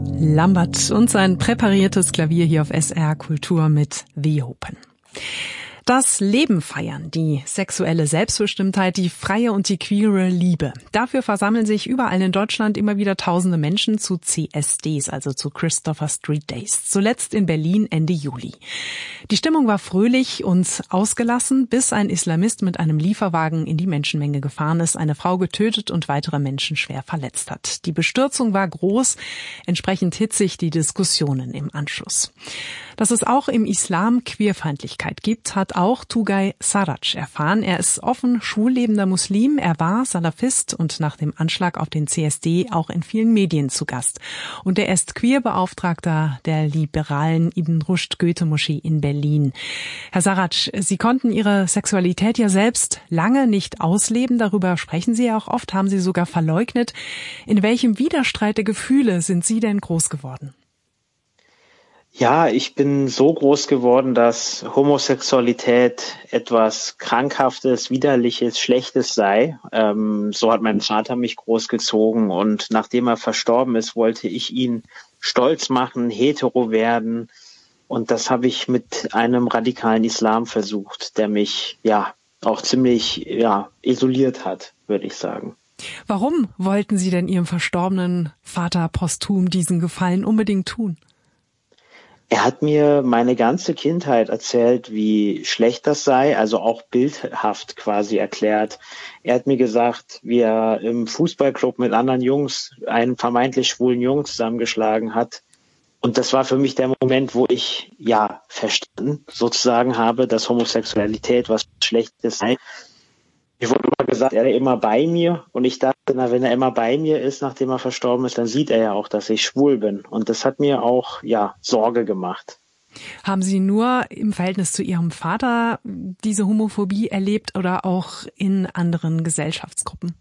Lambert und sein präpariertes Klavier hier auf SR Kultur mit The Open. Das Leben feiern, die sexuelle Selbstbestimmtheit, die freie und die queere Liebe. Dafür versammeln sich überall in Deutschland immer wieder tausende Menschen zu CSDs, also zu Christopher Street Days. Zuletzt in Berlin Ende Juli. Die Stimmung war fröhlich und ausgelassen, bis ein Islamist mit einem Lieferwagen in die Menschenmenge gefahren ist, eine Frau getötet und weitere Menschen schwer verletzt hat. Die Bestürzung war groß, entsprechend hitzig die Diskussionen im Anschluss. Dass es auch im Islam Queerfeindlichkeit gibt, hat auch Tugay Sarac erfahren. Er ist offen schwul lebender Muslim, er war Salafist und nach dem Anschlag auf den CSD auch in vielen Medien zu Gast. Und er ist Queerbeauftragter der liberalen Ibn Rushd Goethe-Moschee in Berlin. Herr Sarac, Sie konnten Ihre Sexualität ja selbst lange nicht ausleben. Darüber sprechen Sie ja auch oft, haben Sie sogar verleugnet. In welchem Widerstreit der Gefühle sind Sie denn groß geworden? Ja, ich bin so groß geworden, dass Homosexualität etwas Krankhaftes, Widerliches, Schlechtes sei. So hat mein Vater mich großgezogen und nachdem er verstorben ist, wollte ich ihn stolz machen, hetero werden. Und das habe ich mit einem radikalen Islam versucht, der mich auch ziemlich isoliert hat, würde ich sagen. Warum wollten Sie denn Ihrem verstorbenen Vater posthum diesen Gefallen unbedingt tun? Er hat mir meine ganze Kindheit erzählt, wie schlecht das sei, also auch bildhaft quasi erklärt. Er hat mir gesagt, wie er im Fußballclub mit anderen Jungs einen vermeintlich schwulen Jungen zusammengeschlagen hat. Und das war für mich der Moment, wo ich verstanden sozusagen habe, dass Homosexualität was Schlechtes sei. Ich wurde immer gesagt, er ist immer bei mir und ich dachte, wenn er immer bei mir ist, nachdem er verstorben ist, dann sieht er ja auch, dass ich schwul bin. Und das hat mir auch Sorge gemacht. Haben Sie nur im Verhältnis zu Ihrem Vater diese Homophobie erlebt oder auch in anderen Gesellschaftsgruppen?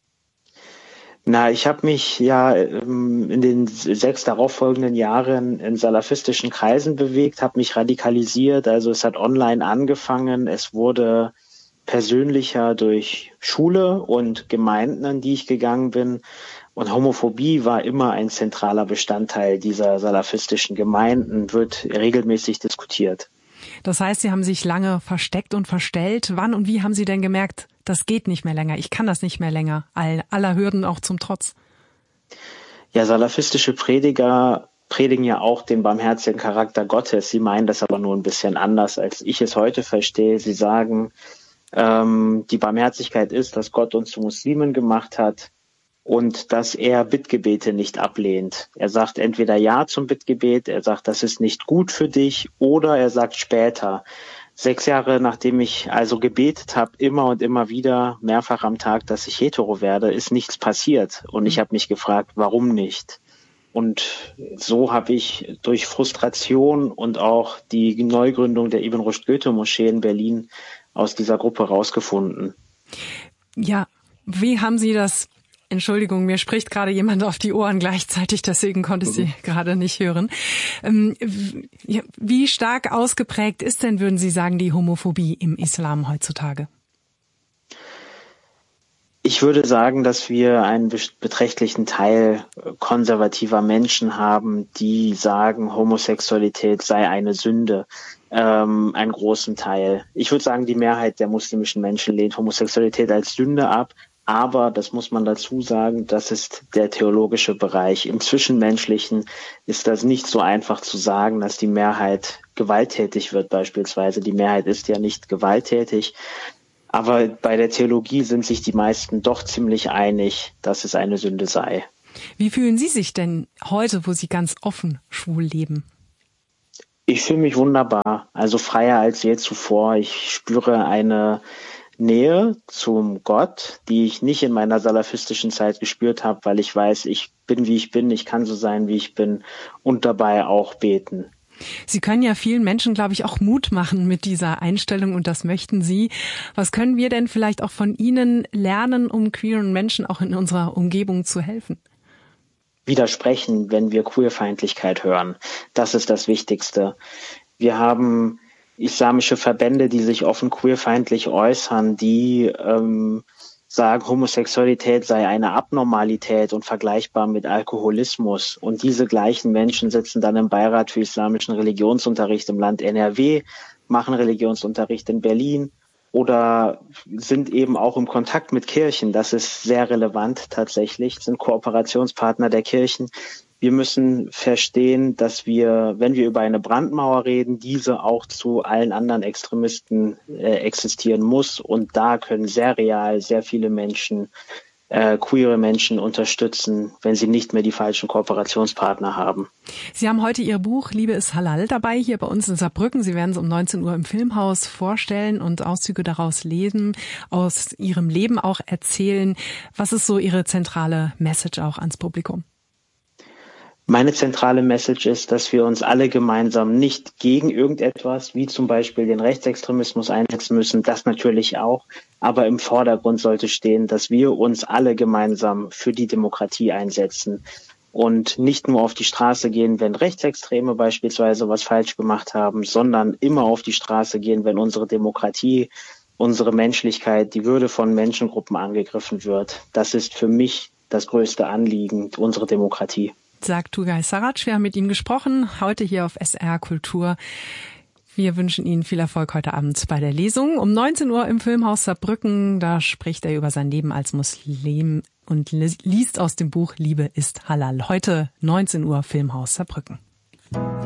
Ich habe mich in den 6 darauffolgenden Jahren in salafistischen Kreisen bewegt, habe mich radikalisiert. Also es hat online angefangen, es wurde persönlicher durch Schule und Gemeinden, an die ich gegangen bin. Und Homophobie war immer ein zentraler Bestandteil dieser salafistischen Gemeinden, wird regelmäßig diskutiert. Das heißt, Sie haben sich lange versteckt und verstellt. Wann und wie haben Sie denn gemerkt, das geht nicht mehr länger, ich kann das nicht mehr länger, aller Hürden auch zum Trotz? Ja, salafistische Prediger predigen ja auch den barmherzigen Charakter Gottes. Sie meinen das aber nur ein bisschen anders, als ich es heute verstehe. Sie sagen, die Barmherzigkeit ist, dass Gott uns zu Muslimen gemacht hat und dass er Bittgebete nicht ablehnt. Er sagt entweder Ja zum Bittgebet, er sagt, das ist nicht gut für dich, oder er sagt später. 6 Jahre nachdem ich also gebetet habe, immer und immer wieder, mehrfach am Tag, dass ich hetero werde, ist nichts passiert. Und ich habe mich gefragt, warum nicht? Und so habe ich durch Frustration und auch die Neugründung der Ibn Rushd Goethe-Moschee in Berlin aus dieser Gruppe rausgefunden. Ja, wie haben Sie das? Entschuldigung, mir spricht gerade jemand auf die Ohren gleichzeitig, deswegen konnte ich Sie gerade nicht hören. Wie stark ausgeprägt ist denn, würden Sie sagen, die Homophobie im Islam heutzutage? Ich würde sagen, dass wir einen beträchtlichen Teil konservativer Menschen haben, die sagen, Homosexualität sei eine Sünde. Einen großen Teil. Ich würde sagen, die Mehrheit der muslimischen Menschen lehnt Homosexualität als Sünde ab. Aber, das muss man dazu sagen, das ist der theologische Bereich. Im Zwischenmenschlichen ist das nicht so einfach zu sagen, dass die Mehrheit gewalttätig wird beispielsweise. Die Mehrheit ist ja nicht gewalttätig. Aber bei der Theologie sind sich die meisten doch ziemlich einig, dass es eine Sünde sei. Wie fühlen Sie sich denn heute, wo Sie ganz offen schwul leben? Ich fühle mich wunderbar, also freier als je zuvor. Ich spüre eine Nähe zum Gott, die ich nicht in meiner salafistischen Zeit gespürt habe, weil ich weiß, ich bin, wie ich bin, ich kann so sein, wie ich bin und dabei auch beten. Sie können ja vielen Menschen, glaube ich, auch Mut machen mit dieser Einstellung und das möchten Sie. Was können wir denn vielleicht auch von Ihnen lernen, um queeren Menschen auch in unserer Umgebung zu helfen? Widersprechen, wenn wir Queerfeindlichkeit hören. Das ist das Wichtigste. Wir haben islamische Verbände, die sich offen queerfeindlich äußern, die sagen, Homosexualität sei eine Abnormalität und vergleichbar mit Alkoholismus. Und diese gleichen Menschen sitzen dann im Beirat für islamischen Religionsunterricht im Land NRW, machen Religionsunterricht in Berlin oder sind eben auch im Kontakt mit Kirchen. Das ist sehr relevant tatsächlich, sind Kooperationspartner der Kirchen. Wir müssen verstehen, dass wir, wenn wir über eine Brandmauer reden, diese auch zu allen anderen Extremisten existieren muss. Und da können sehr real sehr viele Menschen, queere Menschen unterstützen, wenn sie nicht mehr die falschen Kooperationspartner haben. Sie haben heute Ihr Buch Liebe ist Halal dabei, hier bei uns in Saarbrücken. Sie werden es um 19 Uhr im Filmhaus vorstellen und Auszüge daraus lesen, aus Ihrem Leben auch erzählen. Was ist so Ihre zentrale Message auch ans Publikum? Meine zentrale Message ist, dass wir uns alle gemeinsam nicht gegen irgendetwas, wie zum Beispiel den Rechtsextremismus, einsetzen müssen. Das natürlich auch. Aber im Vordergrund sollte stehen, dass wir uns alle gemeinsam für die Demokratie einsetzen und nicht nur auf die Straße gehen, wenn Rechtsextreme beispielsweise was falsch gemacht haben, sondern immer auf die Straße gehen, wenn unsere Demokratie, unsere Menschlichkeit, die Würde von Menschengruppen angegriffen wird. Das ist für mich das größte Anliegen, unsere Demokratie. Sagt Tugay Sarac. Wir haben mit ihm gesprochen, heute hier auf SR Kultur. Wir wünschen Ihnen viel Erfolg heute Abend bei der Lesung. Um 19 Uhr im Filmhaus Saarbrücken, da spricht er über sein Leben als Muslim und liest aus dem Buch Liebe ist Halal. Heute 19 Uhr Filmhaus Saarbrücken.